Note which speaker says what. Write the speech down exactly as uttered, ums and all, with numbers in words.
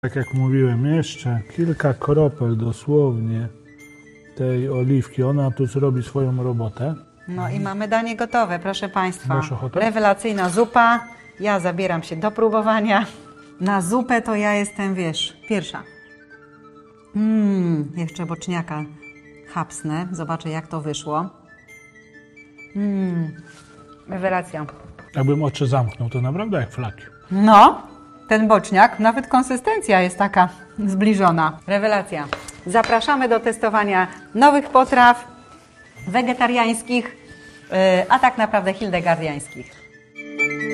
Speaker 1: Tak jak mówiłem, jeszcze kilka kropel dosłownie tej oliwki. Ona tu zrobi swoją robotę.
Speaker 2: No i mamy danie gotowe, proszę Państwa.
Speaker 1: Masz ochotę?
Speaker 2: Rewelacyjna zupa. Ja zabieram się do próbowania. Na zupę to ja jestem, wiesz, pierwsza. Mmm, jeszcze boczniaka chapsnę. Zobaczę, jak to wyszło. Mmm, rewelacja.
Speaker 1: Jakbym oczy zamknął, to naprawdę jak flaki.
Speaker 2: No, ten boczniak, nawet konsystencja jest taka zbliżona. Rewelacja. Zapraszamy do testowania nowych potraw wegetariańskich, a tak naprawdę hildegardiańskich.